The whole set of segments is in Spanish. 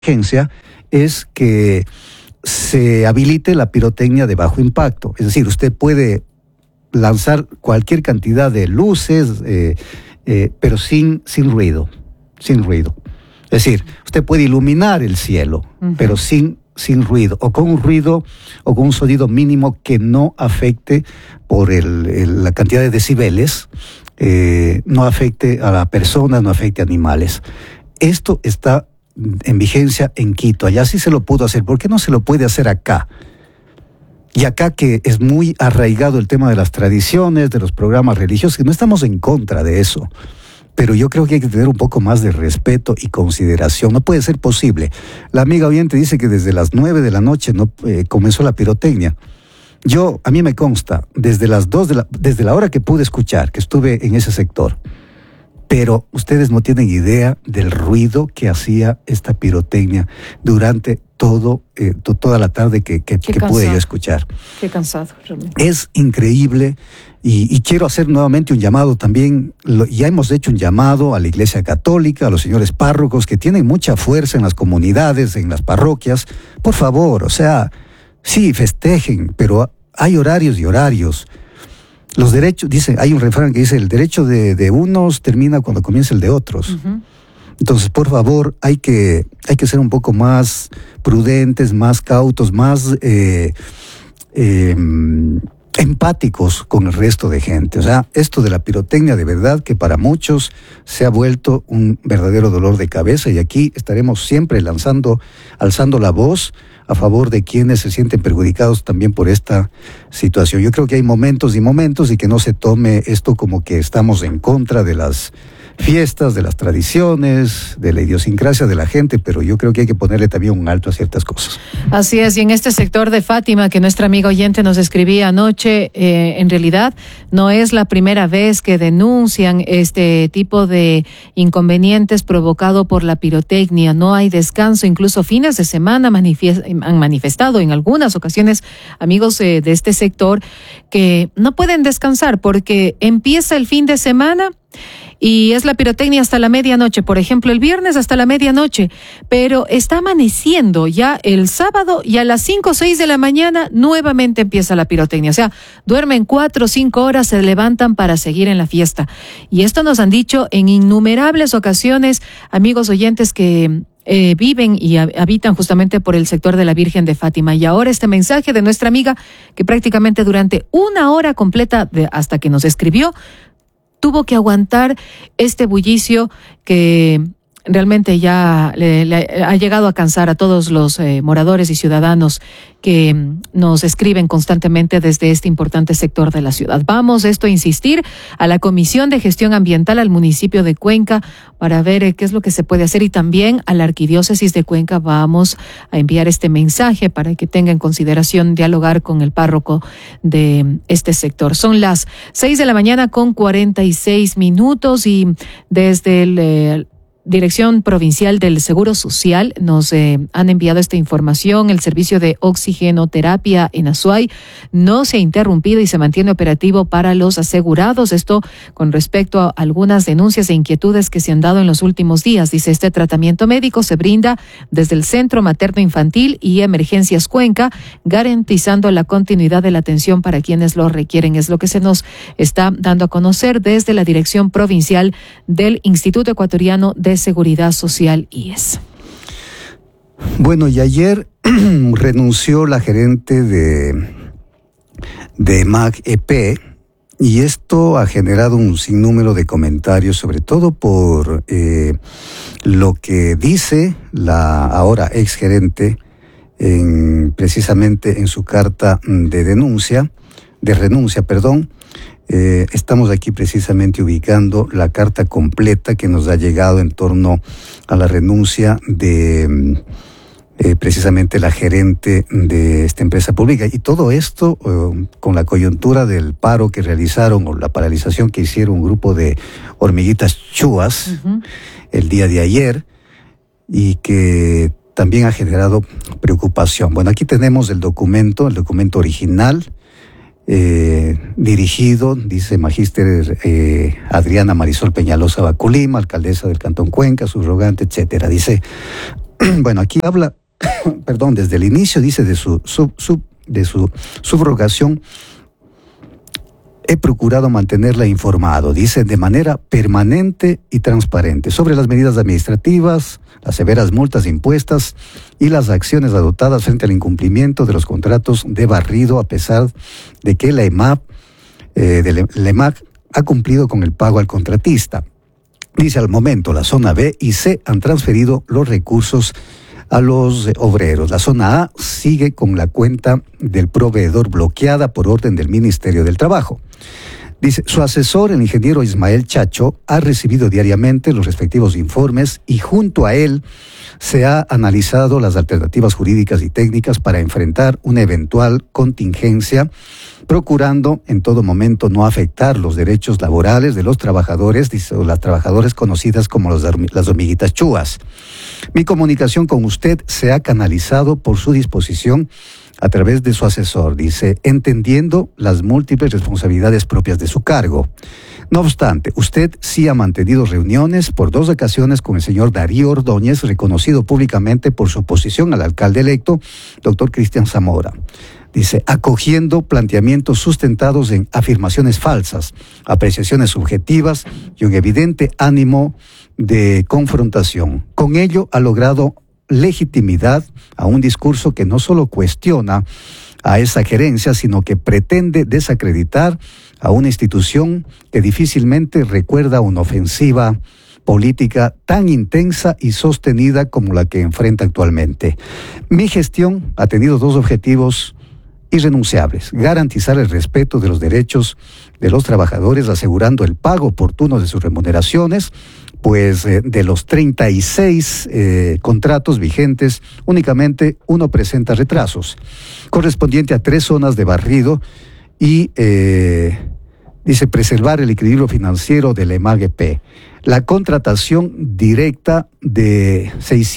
emergencia es que se habilite la pirotecnia de bajo impacto. Es decir, usted puede lanzar cualquier cantidad de luces, pero sin ruido. Es decir, usted puede iluminar el cielo, pero sin ruido, o con un ruido o con un sonido mínimo que no afecte por la cantidad de decibeles, no afecte a la persona, no afecte a animales. Esto está en vigencia en Quito. Allá sí se lo pudo hacer. ¿Por qué no se lo puede hacer acá? Y acá, que es muy arraigado el tema de las tradiciones, de los programas religiosos, que no estamos en contra de eso, pero yo creo que hay que tener un poco más de respeto y consideración. No puede ser posible. La amiga oyente dice que desde las 9 de la noche no comenzó la pirotecnia. A mí me consta, desde las 2 desde la hora que pude escuchar, que estuve en ese sector, pero ustedes no tienen idea del ruido que hacía esta pirotecnia durante toda la tarde que pude yo escuchar. Qué cansado, realmente. Es increíble, y quiero hacer nuevamente un llamado también. Ya hemos hecho un llamado a la Iglesia Católica, a los señores párrocos que tienen mucha fuerza en las comunidades, en las parroquias. Por favor, sí, festejen, pero hay horarios y horarios. Los derechos, hay un refrán que dice, el derecho de unos termina cuando comienza el de otros. Entonces, por favor, hay que ser un poco más prudentes, más cautos, más empáticos con el resto de gente. Esto de la pirotecnia, de verdad que para muchos se ha vuelto un verdadero dolor de cabeza, y aquí estaremos siempre alzando la voz a favor de quienes se sienten perjudicados también por esta situación. Yo creo que hay momentos y momentos, y que no se tome esto como que estamos en contra de las fiestas, de las tradiciones, de la idiosincrasia de la gente, pero yo creo que hay que ponerle también un alto a ciertas cosas. Así es, y en este sector de Fátima, que nuestra amiga oyente nos escribía anoche, en realidad no es la primera vez que denuncian este tipo de inconvenientes provocado por la pirotecnia. No hay descanso, incluso fines de semana han manifestado en algunas ocasiones amigos de este sector que no pueden descansar porque empieza el fin de semana y es la pirotecnia hasta la medianoche, por ejemplo, el viernes hasta la medianoche, pero está amaneciendo ya el sábado y a las 5 o 6 de la mañana nuevamente empieza la pirotecnia. Duermen 4 o 5 horas, se levantan para seguir en la fiesta. Y esto nos han dicho en innumerables ocasiones amigos oyentes que viven y habitan justamente por el sector de la Virgen de Fátima. Y ahora este mensaje de nuestra amiga que prácticamente durante 1 hora completa hasta que nos escribió, tuvo que aguantar este bullicio que realmente ya le ha llegado a cansar a todos los moradores y ciudadanos que nos escriben constantemente desde este importante sector de la ciudad. Vamos a insistir a la Comisión de Gestión Ambiental al municipio de Cuenca para ver qué es lo que se puede hacer, y también a la Arquidiócesis de Cuenca vamos a enviar este mensaje para que tenga en consideración dialogar con el párroco de este sector. Son las 6 de la mañana con 46 minutos y desde el Dirección Provincial del Seguro Social nos han enviado esta información. El servicio de oxigenoterapia en Azuay no se ha interrumpido y se mantiene operativo para los asegurados. Esto con respecto a algunas denuncias e inquietudes que se han dado en los últimos días. Dice, este tratamiento médico se brinda desde el Centro Materno Infantil y Emergencias Cuenca, garantizando la continuidad de la atención para quienes lo requieren. Es lo que se nos está dando a conocer desde la Dirección Provincial del Instituto Ecuatoriano de Seguridad Social, IES. Bueno, y ayer renunció la gerente de MAG-EP, y esto ha generado un sinnúmero de comentarios, sobre todo por lo que dice la ahora exgerente precisamente en su carta de renuncia. Estamos aquí precisamente ubicando la carta completa que nos ha llegado en torno a la renuncia de precisamente la gerente de esta empresa pública. Y todo esto con la coyuntura del paro que realizaron, o la paralización que hicieron un grupo de hormiguitas chúas el día de ayer, y que también ha generado preocupación. Bueno, aquí tenemos el documento original, dirigido, dice Magíster Adriana Marisol Peñalosa Baculima, alcaldesa del Cantón Cuenca, subrogante, etcétera. Dice, Bueno, aquí habla, perdón, desde el inicio dice de su subrogación. He procurado mantenerla informado, dice, de manera permanente y transparente sobre las medidas administrativas, las severas multas impuestas y las acciones adoptadas frente al incumplimiento de los contratos de barrido, a pesar de que la EMAG ha cumplido con el pago al contratista. Dice, al momento la zona B y C han transferido los recursos a los obreros. La zona A sigue con la cuenta del proveedor bloqueada por orden del Ministerio del Trabajo. Dice, su asesor, el ingeniero Ismael Chacho, ha recibido diariamente los respectivos informes y junto a él se ha analizado las alternativas jurídicas y técnicas para enfrentar una eventual contingencia, procurando en todo momento no afectar los derechos laborales de los trabajadores, dice, o las trabajadoras conocidas como las hormiguitas chúas. Mi comunicación con usted se ha canalizado por su disposición a través de su asesor, dice, entendiendo las múltiples responsabilidades propias de su cargo. No obstante, usted sí ha mantenido reuniones por 2 ocasiones con el señor Darío Ordóñez, reconocido públicamente por su oposición al alcalde electo, doctor Cristian Zamora. Dice, acogiendo planteamientos sustentados en afirmaciones falsas, apreciaciones subjetivas y un evidente ánimo de confrontación. Con ello ha logrado legitimidad a un discurso que no solo cuestiona a esa gerencia, sino que pretende desacreditar a una institución que difícilmente recuerda una ofensiva política tan intensa y sostenida como la que enfrenta actualmente. Mi gestión ha tenido 2 objetivos irrenunciables: garantizar el respeto de los derechos de los trabajadores, asegurando el pago oportuno de sus remuneraciones, pues de los 36 contratos vigentes, únicamente 1 presenta retrasos, correspondiente a 3 zonas de barrido, y dice, preservar el equilibrio financiero de la EMAG-EP. La contratación directa de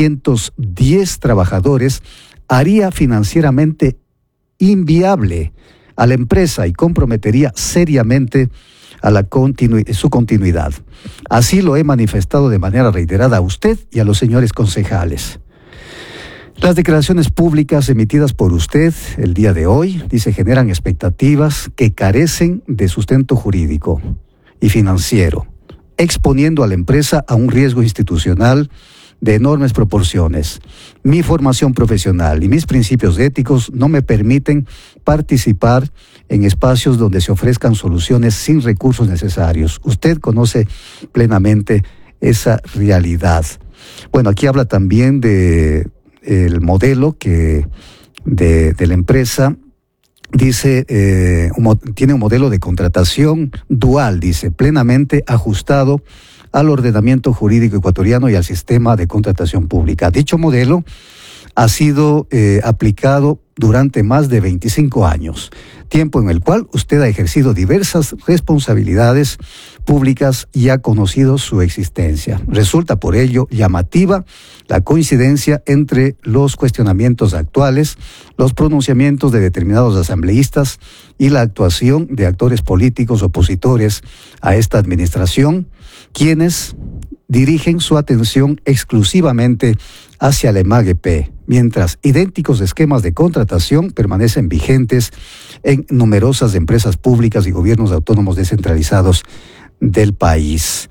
610 trabajadores haría financieramente inviable a la empresa y comprometería seriamente a su continuidad. Así lo he manifestado de manera reiterada a usted y a los señores concejales. Las declaraciones públicas emitidas por usted el día de hoy, dice, generan expectativas que carecen de sustento jurídico y financiero, exponiendo a la empresa a un riesgo institucional de enormes proporciones. Mi formación profesional y mis principios éticos no me permiten participar en espacios donde se ofrezcan soluciones sin recursos necesarios. Usted conoce plenamente esa realidad. Bueno, aquí habla también de el modelo de la empresa. Dice, tiene un modelo de contratación dual, dice, plenamente ajustado al ordenamiento jurídico ecuatoriano y al sistema de contratación pública. Dicho modelo ha sido aplicado durante más de 25 años, tiempo en el cual usted ha ejercido diversas responsabilidades públicas y ha conocido su existencia. Resulta por ello llamativa la coincidencia entre los cuestionamientos actuales, los pronunciamientos de determinados asambleístas y la actuación de actores políticos opositores a esta administración, quienes dirigen su atención exclusivamente hacia la EMAG-EP, mientras idénticos esquemas de contratación permanecen vigentes en numerosas empresas públicas y gobiernos autónomos descentralizados del país.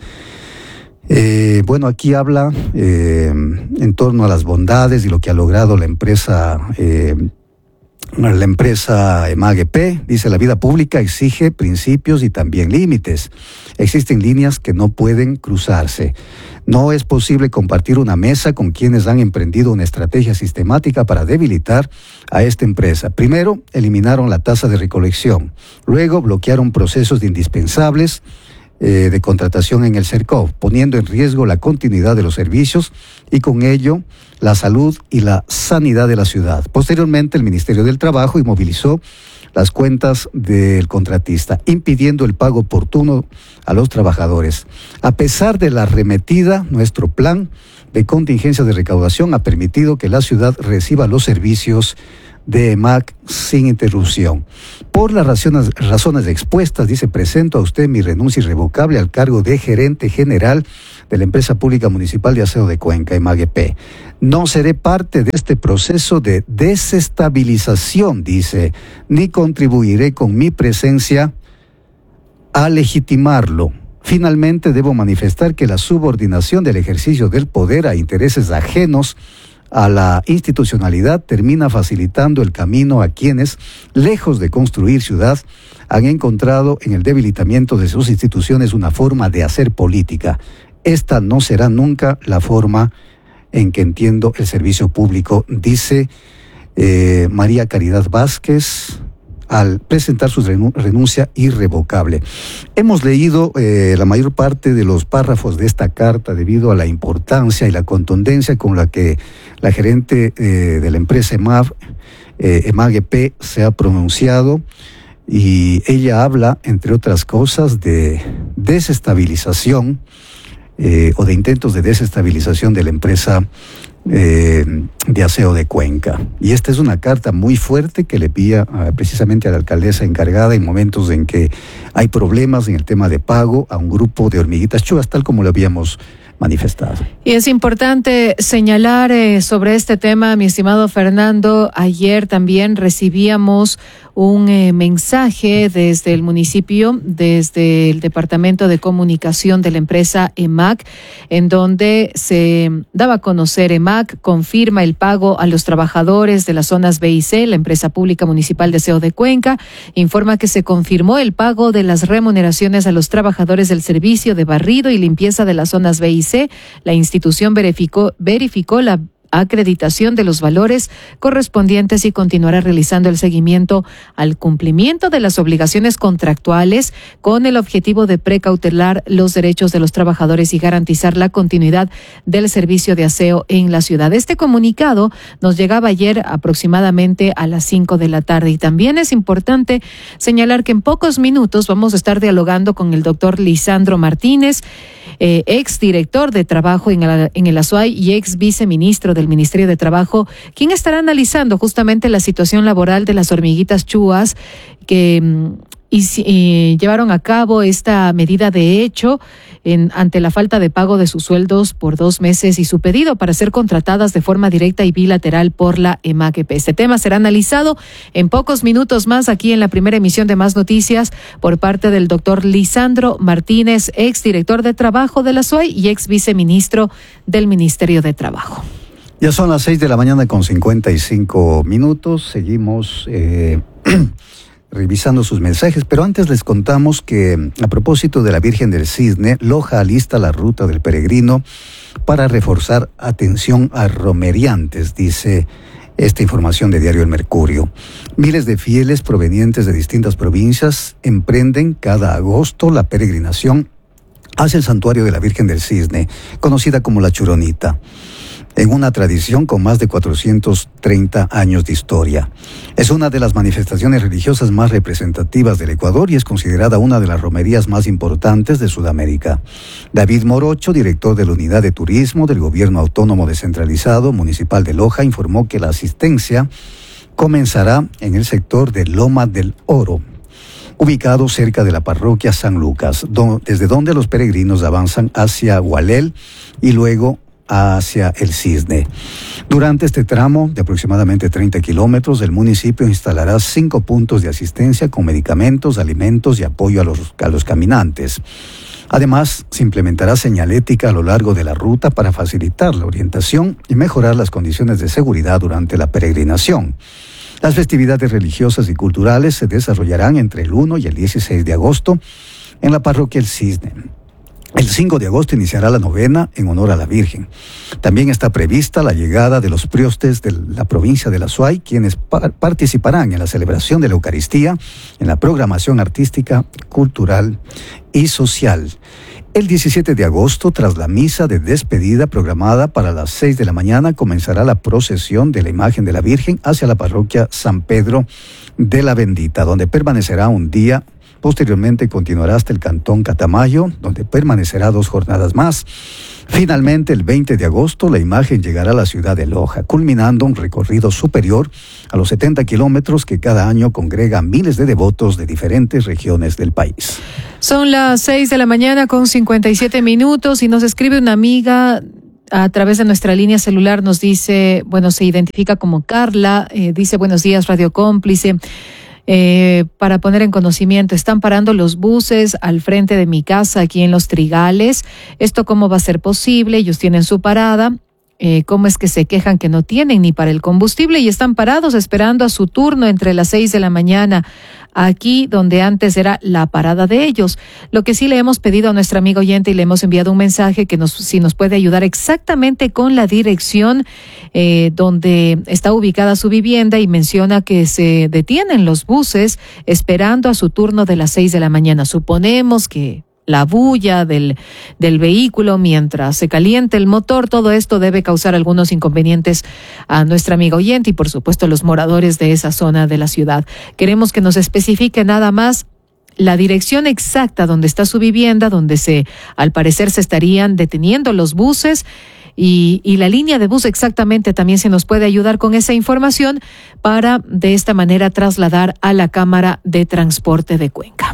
Bueno, aquí habla en torno a las bondades y lo que ha logrado la empresa EMAG-EP. Dice, la vida pública exige principios y también límites. Existen líneas que no pueden cruzarse. No es posible compartir una mesa con quienes han emprendido una estrategia sistemática para debilitar a esta empresa. Primero, eliminaron la tasa de recolección. Luego, bloquearon procesos indispensables de contratación en el CERCOV, poniendo en riesgo la continuidad de los servicios y con ello la salud y la sanidad de la ciudad. Posteriormente, el Ministerio del Trabajo inmovilizó las cuentas del contratista, impidiendo el pago oportuno a los trabajadores. A pesar de la arremetida, nuestro plan de contingencia de recaudación ha permitido que la ciudad reciba los servicios de EMAG sin interrupción. Por las razones expuestas, dice, presento a usted mi renuncia irrevocable al cargo de gerente general de la Empresa Pública Municipal de Aseo de Cuenca, EMAG-EP. No seré parte de este proceso de desestabilización, dice, ni contribuiré con mi presencia a legitimarlo. Finalmente, debo manifestar que la subordinación del ejercicio del poder a intereses ajenos a la institucionalidad termina facilitando el camino a quienes, lejos de construir ciudad, han encontrado en el debilitamiento de sus instituciones una forma de hacer política. Esta no será nunca la forma en que entiendo el servicio público, dice María Caridad Vázquez, al presentar su renuncia irrevocable. Hemos leído la mayor parte de los párrafos de esta carta debido a la importancia y la contundencia con la que la gerente de la empresa EMAG-EP se ha pronunciado, y ella habla, entre otras cosas, de desestabilización o de intentos de desestabilización de la empresa de Aseo de Cuenca. Y esta es una carta muy fuerte que le envía precisamente a la alcaldesa encargada en momentos en que hay problemas en el tema de pago a un grupo de hormiguitas chuas, tal como lo habíamos manifestado. Y es importante señalar sobre este tema, mi estimado Fernando, ayer también recibíamos un mensaje desde el municipio, desde el Departamento de Comunicación de la empresa EMAG, en donde se daba a conocer, EMAG confirma el pago a los trabajadores de las zonas B y C, la empresa pública municipal de Aseo de Cuenca, informa que se confirmó el pago de las remuneraciones a los trabajadores del servicio de barrido y limpieza de las zonas B y C. La institución verificó la acreditación de los valores correspondientes y continuará realizando el seguimiento al cumplimiento de las obligaciones contractuales con el objetivo de precautelar los derechos de los trabajadores y garantizar la continuidad del servicio de aseo en la ciudad. Este comunicado nos llegaba ayer aproximadamente a las 5 de la tarde y también es importante señalar que en pocos minutos vamos a estar dialogando con el doctor Lisandro Martínez, ex director de trabajo en el ASUAI y ex viceministro del Ministerio de Trabajo, quien estará analizando justamente la situación laboral de las hormiguitas chuas que llevaron a cabo esta medida de hecho ante la falta de pago de sus sueldos por 2 meses y su pedido para ser contratadas de forma directa y bilateral por la EMAG-EP. Este tema será analizado en pocos minutos más aquí en la primera emisión de Más Noticias por parte del doctor Lisandro Martínez, ex director de trabajo de la SUAI y ex viceministro del Ministerio de Trabajo. Ya son las 6:55 a.m. Seguimos revisando sus mensajes, pero antes les contamos que a propósito de la Virgen del Cisne, Loja alista la ruta del peregrino para reforzar atención a romeriantes, dice esta información de Diario El Mercurio. Miles de fieles provenientes de distintas provincias emprenden cada agosto la peregrinación hacia el santuario de la Virgen del Cisne, conocida como la Churonita, en una tradición con más de 430 años de historia. Es una de las manifestaciones religiosas más representativas del Ecuador y es considerada una de las romerías más importantes de Sudamérica. David Morocho, director de la Unidad de Turismo del Gobierno Autónomo Descentralizado Municipal de Loja, informó que la asistencia comenzará en el sector de Loma del Oro, ubicado cerca de la parroquia San Lucas, desde donde los peregrinos avanzan hacia Gualel y luego hacia el Cisne. Durante este tramo de aproximadamente 30 kilómetros, el municipio instalará 5 puntos de asistencia con medicamentos, alimentos y apoyo a los caminantes. Además, se implementará señalética a lo largo de la ruta para facilitar la orientación y mejorar las condiciones de seguridad durante la peregrinación. Las festividades religiosas y culturales se desarrollarán entre el 1 y el 16 de agosto en la parroquia El Cisne. El 5 de agosto iniciará la novena en honor a la Virgen. También está prevista la llegada de los priostes de la provincia de la SUAI, quienes participarán en la celebración de la Eucaristía, en la programación artística, cultural y social. El 17 de agosto, tras la misa de despedida programada para las 6 de la mañana, comenzará la procesión de la imagen de la Virgen hacia la parroquia San Pedro de la Bendita, donde permanecerá un día Posteriormente continuará hasta el cantón Catamayo, donde permanecerá 2 jornadas más. Finalmente, el 20 de agosto, la imagen llegará a la ciudad de Loja, culminando un recorrido superior a los 70 kilómetros que cada año congrega a miles de devotos de diferentes regiones del país. Son las 6 de la mañana con 57 minutos y nos escribe una amiga a través de nuestra línea celular. Nos dice, se identifica como Carla, dice: buenos días, Radio Cómplice. Para poner en conocimiento, están parando los buses al frente de mi casa aquí en Los Trigales. ¿Esto cómo va a ser posible? Ellos tienen su parada. ¿Cómo es que se quejan que no tienen ni para el combustible y están parados esperando a su turno entre las 6 de la mañana aquí donde antes era la parada de ellos? Lo que sí le hemos pedido a nuestra amiga oyente y le hemos enviado un mensaje que si nos puede ayudar exactamente con la dirección donde está ubicada su vivienda, y menciona que se detienen los buses esperando a su turno de las 6 de la mañana. Suponemos que la bulla del vehículo mientras se calienta el motor, todo esto debe causar algunos inconvenientes a nuestra amiga oyente y por supuesto a los moradores de esa zona de la ciudad. Queremos que nos especifique nada más la dirección exacta donde está su vivienda, donde al parecer se estarían deteniendo los buses, y la línea de bus exactamente. También se nos puede ayudar con esa información para de esta manera trasladar a la Cámara de Transporte de Cuenca.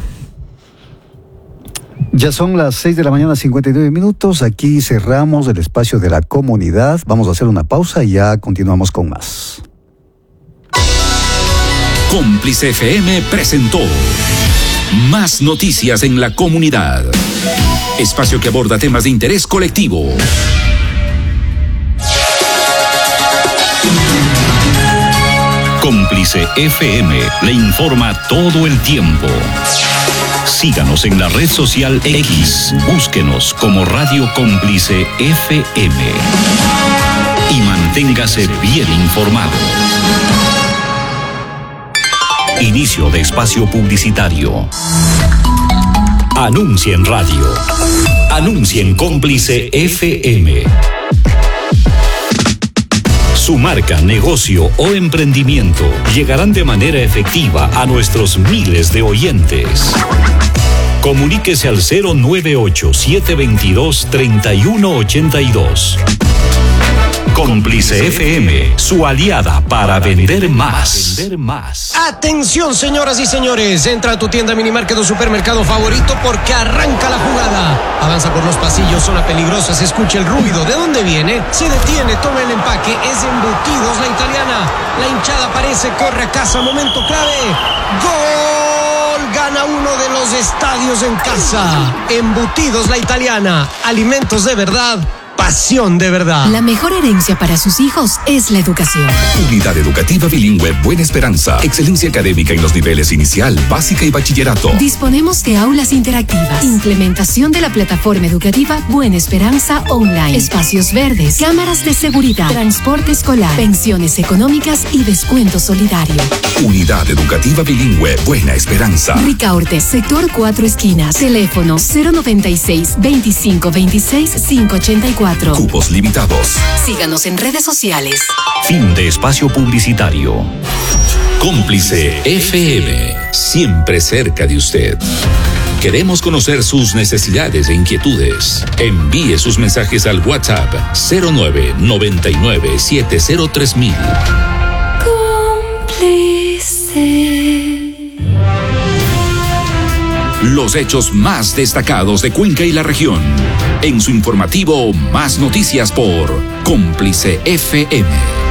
Ya son las 6 de la mañana, 59 minutos. Aquí cerramos el espacio de la comunidad. Vamos a hacer una pausa y ya continuamos con más. Cómplice FM presentó Más Noticias en la Comunidad. Espacio que aborda temas de interés colectivo. Cómplice FM le informa todo el tiempo. Síganos en la red social X, búsquenos como Radio Cómplice FM y manténgase bien informado. Inicio de espacio publicitario. Anuncia en radio. Anuncia en Cómplice FM. Su marca, negocio o emprendimiento llegarán de manera efectiva a nuestros miles de oyentes. Comuníquese al 098-722-3182. Cómplice FM, su aliada para vender más. Atención, señoras y señores, entra a tu tienda, minimarket o supermercado favorito porque arranca la jugada. Avanza por los pasillos, zona peligrosa, se escucha el ruido. ¿De dónde viene? Se detiene, toma el empaque, es Embutidos La Italiana. La hinchada aparece, corre a casa, momento clave. ¡Gol! Gana uno de los estadios en casa. Embutidos La Italiana, alimentos de verdad, pasión de verdad. La mejor herencia para sus hijos es la educación. Unidad Educativa Bilingüe Buena Esperanza. Excelencia académica en los niveles inicial, básica y bachillerato. Disponemos de aulas interactivas, implementación de la plataforma educativa Buena Esperanza Online, espacios verdes, cámaras de seguridad, transporte escolar, pensiones económicas y descuento solidario. Unidad Educativa Bilingüe Buena Esperanza. Ricaurte, sector 4 esquinas. Teléfono 096 25 26 584. Cupos limitados. Síganos en redes sociales. Fin de espacio publicitario. Cómplice FM, siempre cerca de usted. Queremos conocer sus necesidades e inquietudes. Envíe sus mensajes al WhatsApp 0999703000. Cómplice. Los hechos más destacados de Cuenca y la región. En su informativo Más Noticias por Cómplice FM.